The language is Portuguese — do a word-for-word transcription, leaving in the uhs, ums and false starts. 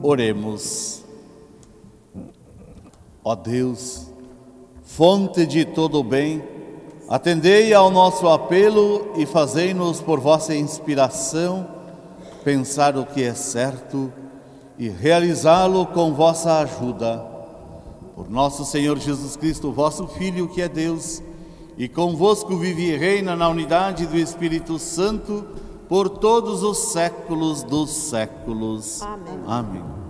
Oremos. Ó Deus, fonte de todo o bem, atendei ao nosso apelo e fazei-nos, por vossa inspiração, pensar o que é certo e realizá-lo com vossa ajuda. Por nosso Senhor Jesus Cristo, vosso Filho, que é Deus, e convosco vive e reina na unidade do Espírito Santo, por todos os séculos dos séculos. Amém. Amém.